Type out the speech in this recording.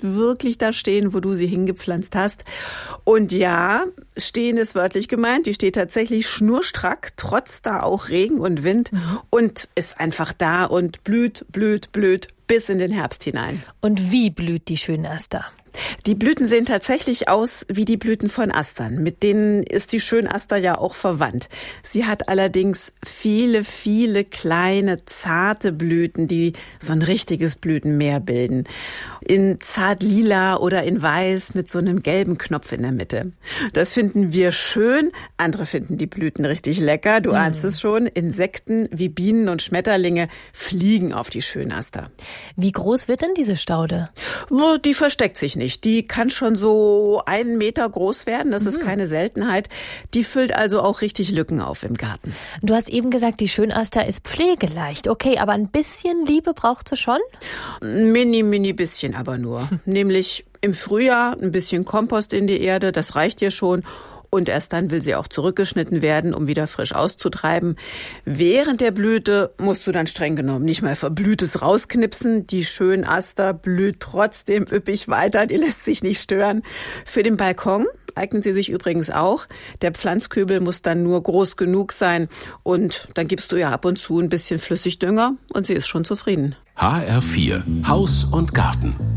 wirklich da stehen, wo du sie hingepflanzt hast. Und ja, stehen ist wörtlich gemeint. Die steht tatsächlich schnurstrack, trotz da auch Regen und Wind und ist einfach da und blüht bis in den Herbst hinein. Und wie blüht die Schönaster? Die Blüten sehen tatsächlich aus wie die Blüten von Astern. Mit denen ist die Schönaster ja auch verwandt. Sie hat allerdings viele, viele kleine, zarte Blüten, die so ein richtiges Blütenmeer bilden. In zart lila oder in weiß mit so einem gelben Knopf in der Mitte. Das finden wir schön. Andere finden die Blüten richtig lecker. Du ahnst es schon. Insekten wie Bienen und Schmetterlinge fliegen auf die Schönaster. Wie groß wird denn diese Staude? Die versteckt sich nicht. Die kann schon so 1 Meter groß werden. Das ist keine Seltenheit. Die füllt also auch richtig Lücken auf im Garten. Du hast eben gesagt, die Schönaster ist pflegeleicht. Okay, aber ein bisschen Liebe braucht sie schon? Mini bisschen aber nur. Nämlich im Frühjahr ein bisschen Kompost in die Erde. Das reicht ihr schon. Und erst dann will sie auch zurückgeschnitten werden, um wieder frisch auszutreiben. Während der Blüte musst du dann streng genommen nicht mal Verblühtes rausknipsen. Die Schönaster blüht trotzdem üppig weiter, die lässt sich nicht stören. Für den Balkon eignet sie sich übrigens auch. Der Pflanzkübel muss dann nur groß genug sein und dann gibst du ihr ab und zu ein bisschen Flüssigdünger und sie ist schon zufrieden. HR4 Haus und Garten.